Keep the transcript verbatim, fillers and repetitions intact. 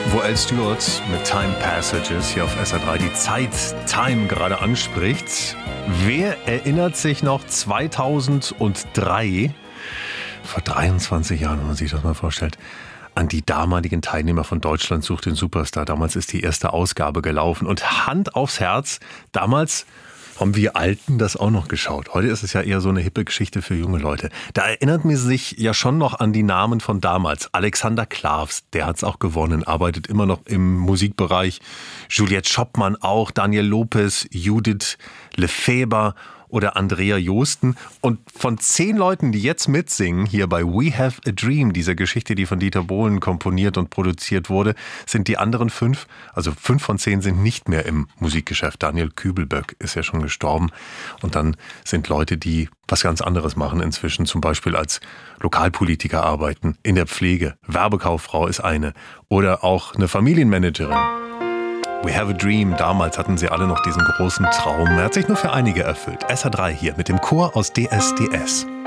wo Al Stewart mit Time Passages hier auf S R drei die Zeit Time gerade anspricht. Wer erinnert sich noch zweitausenddrei, vor dreiundzwanzig Jahren, wenn man sich das mal vorstellt, an die damaligen Teilnehmer von Deutschland sucht den Superstar. Damals ist die erste Ausgabe gelaufen und Hand aufs Herz, damals haben wir Alten das auch noch geschaut. Heute ist es ja eher so eine hippe Geschichte für junge Leute. Da erinnert man sich ja schon noch an die Namen von damals. Alexander Klavs, der hat es auch gewonnen, arbeitet immer noch im Musikbereich. Juliette Schoppmann auch, Daniel Lopez, Judith Lefebvre oder Andrea Joosten. Und von zehn Leuten, die jetzt mitsingen, hier bei We Have a Dream, dieser Geschichte, die von Dieter Bohlen komponiert und produziert wurde, sind die anderen fünf, also fünf von zehn sind nicht mehr im Musikgeschäft. Daniel Kübelböck ist ja schon gestorben. Und dann sind Leute, die was ganz anderes machen inzwischen, zum Beispiel als Lokalpolitiker arbeiten, in der Pflege. Werbekauffrau ist eine. Oder auch eine Familienmanagerin. We Have a Dream, damals hatten sie alle noch diesen großen Traum. Er hat sich nur für einige erfüllt. S R drei hier mit dem Chor aus D S D S.